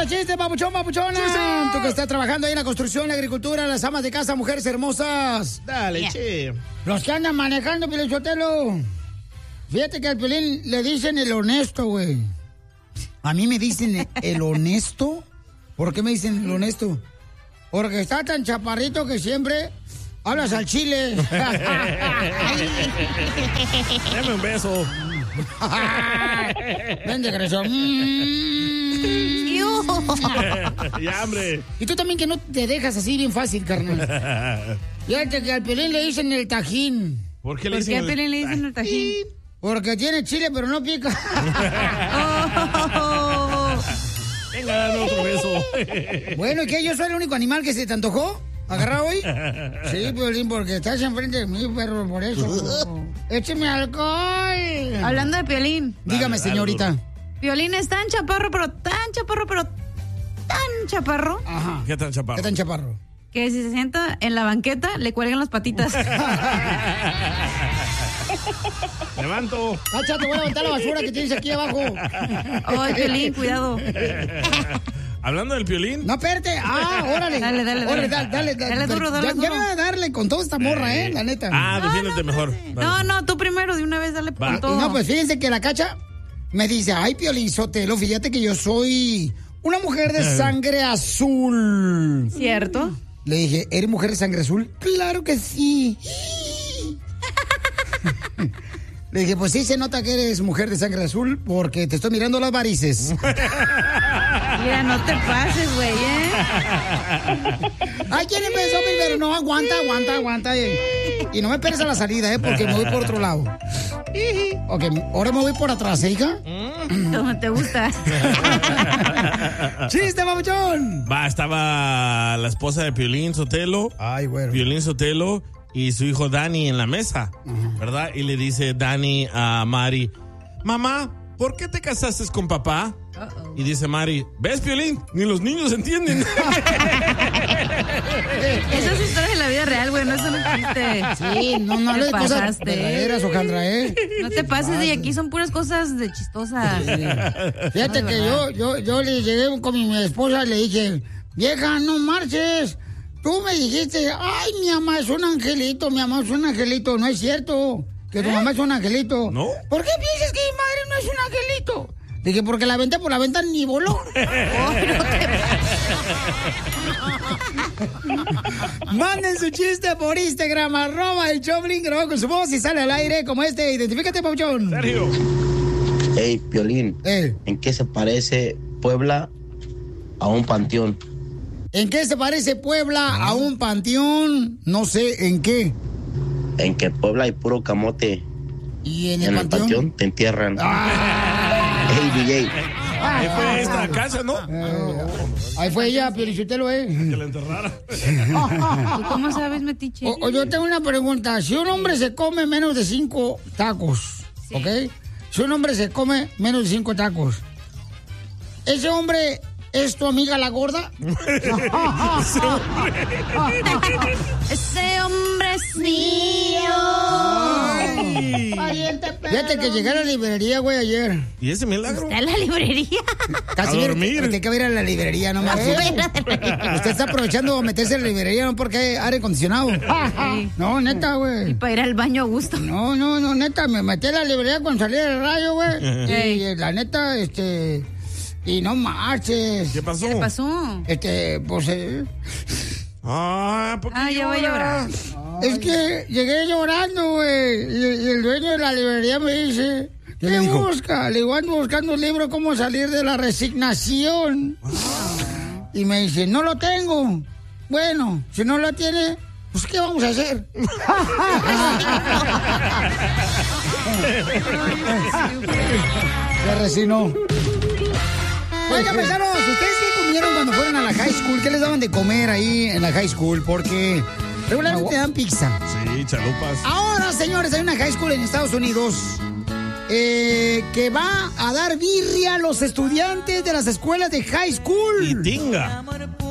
chiste, papuchón, papuchona. ¡Chiste! Tú que estás trabajando ahí en la construcción, la agricultura, las amas de casa, mujeres hermosas. Dale, che. Los que andan manejando, Piolín Sotelo. Fíjate que al Piolín le dicen el honesto, güey. A mí me dicen el honesto. ¿Por qué me dicen el honesto? Porque está tan chaparrito que siempre hablas al chile. Dame un beso. Ven, desgraciado. Ya, hombre. Y tú también que no te dejas así bien fácil, carnal. Fíjate que al Piolín le dicen el tajín. ¿Por qué le dicen el tajín? Porque tiene chile, pero no pica. Venga, dame otro beso. Bueno, ¿y qué? ¿Yo soy el único animal que se te antojó agarrar hoy? Sí, Piolín, porque estás enfrente de mí, perro, por eso. ¡Écheme alcohol! Hablando de Piolín. Dígame, señorita. Piolín es tan chaparro, pero tan chaparro. Ajá. ¿Qué tan chaparro? ¿Qué tan chaparro? Que si se sienta en la banqueta, le cuelgan las patitas. Levanto. Cacha, te voy a levantar la basura que tienes aquí abajo. Ay, Piolín, cuidado. Hablando del Piolín. No, espérate. Órale. Dale. Dale duro, dale. Ya voy a darle con toda esta morra, la neta. Defiéndete mejor. No, tú primero, de una vez, dale con todo. No, pues fíjense que la Cacha me dice, ay, Piolín Sotelo, fíjate que yo soy una mujer de sangre azul. ¿Cierto? Le dije, ¿eres mujer de sangre azul? Claro que sí. Le dije, pues sí se nota que eres mujer de sangre azul porque te estoy mirando las varices. Mira, no te pases, güey, Ay, ¿quién empezó primero? No, aguanta. Y no me esperes a la salida, porque me voy por otro lado. Ok, ahora me voy por atrás, hija. ¿Cómo te gusta? ¡Chiste, papuchón! Estaba la esposa de Piolín Sotelo. Ay, bueno. Piolín Sotelo y su hijo Dani en la mesa, ¿verdad? Y le dice Dani a Mari, mamá, ¿por qué te casaste con papá? Y dice Mari, ¿ves, Piolín? Ni los niños entienden. Esa es historia de la vida real, güey, no es un chiste. Sí, no le cosas verdaderas, Ojandra, No te pases, y aquí son puras cosas de chistosas. Sí. Fíjate que yo le llegué con mi esposa y le dije, vieja, no marches. Tú me dijiste, ay, mi mamá es un angelito, No es cierto que tu mamá es un angelito. ¿No? ¿Por qué piensas que mi madre no es un angelito? Dije, porque la aventé por la ventana ni voló. Manden su chiste por Instagram, @el-Choplin, grabado con su voz y sale al aire como este. Identifícate, Pauchón. Sergio. Hey, Piolín, ¿en qué se parece Puebla a un panteón? ¿En qué se parece Puebla a un panteón? No sé, ¿en qué? En que Puebla hay puro camote. ¿Y en el panteón te entierran. Hey, DJ. Ahí fue esta casa, ¿no? Ahí fue ella, Piolichotelo, Que la enterrara. ¿Tú cómo sabes, metiche? Yo tengo una pregunta. Si un hombre se come menos de 5 tacos, sí. ¿Ok? Si un hombre se come menos de 5 tacos, ¿ese hombre es tu amiga la gorda? Ese hombre es mío. Fíjate que llegué a la librería, güey, ayer. ¿Y ese milagro? ¿Está en la librería? Casi a dormir. Usted que va a ir a la librería, no más. Usted está aprovechando meterse en la librería, no porque hay aire acondicionado. Sí. No, neta, güey. Y para ir al baño a gusto. No, neta, me metí en la librería cuando salí del rayo, güey. Y la neta, y no marches. ¿Qué pasó? ¿Qué pasó? Pues... ¿por qué ya voy a llorar. Es que llegué llorando, güey. Y el dueño de la librería me dice, ¿qué busca? Le digo, ando buscando un libro, ¿cómo salir de la resignación? Y me dice, no lo tengo. Bueno, si no lo tiene, pues ¿qué vamos a hacer? Se resignó. Oiga, paisanos, ¿ustedes qué comieron cuando fueron a la high school? ¿Qué les daban de comer ahí en la high school? Porque regularmente dan pizza. Sí, chalupas. Ahora, señores, hay una high school en Estados Unidos que va a dar birria a los estudiantes de las escuelas de high school. Y tinga.